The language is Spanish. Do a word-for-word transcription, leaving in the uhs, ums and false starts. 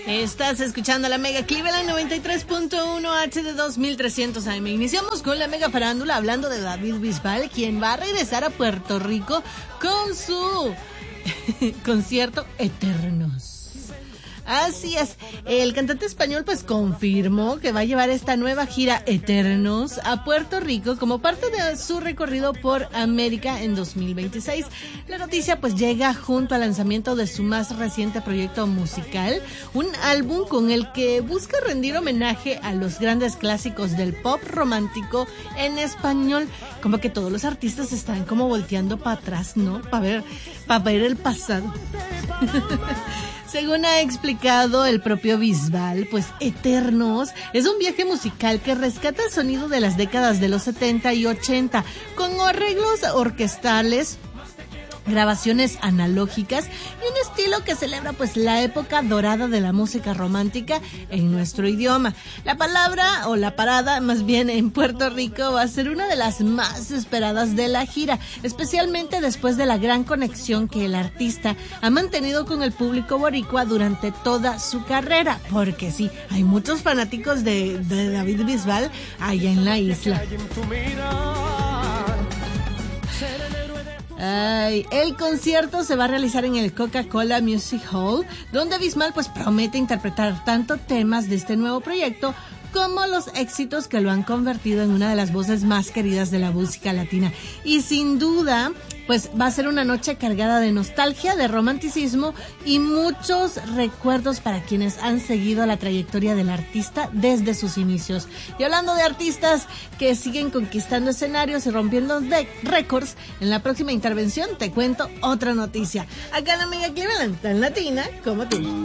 Estás escuchando la Mega Cleveland noventa y tres punto uno H D dos mil trescientos A M. Iniciamos con la Mega Farándula hablando de David Bisbal, quien va a regresar a Puerto Rico con su concierto Eternos. Así es, el cantante español pues confirmó que va a llevar esta nueva gira Eternos a Puerto Rico como parte de su recorrido por América en dos mil veintiséis. La noticia pues llega junto al lanzamiento de su más reciente proyecto musical, un álbum con el que busca rendir homenaje a los grandes clásicos del pop romántico en español. Como que todos los artistas están como volteando para atrás, ¿no? Para ver, para ver el pasado. Según ha explicado el propio Bisbal, pues Eternos es un viaje musical que rescata el sonido de las décadas de los setenta y ochenta, con arreglos orquestales, grabaciones analógicas y un estilo que celebra pues la época dorada de la música romántica en nuestro idioma. La palabra o la parada más bien en Puerto Rico va a ser una de las más esperadas de la gira, especialmente después de la gran conexión que el artista ha mantenido con el público boricua durante toda su carrera, porque sí, hay muchos fanáticos de, de David Bisbal allá en la isla. Ay, el concierto se va a realizar en el Coca-Cola Music Hall, donde Bisbal pues promete interpretar tanto temas de este nuevo proyecto como los éxitos que lo han convertido en una de las voces más queridas de la música latina. Y sin duda, pues va a ser una noche cargada de nostalgia, de romanticismo y muchos recuerdos para quienes han seguido la trayectoria del artista desde sus inicios. Y hablando de artistas que siguen conquistando escenarios y rompiendo de récords, en la próxima intervención te cuento otra noticia. Acá en la Mega Cleveland, tan latina como tú.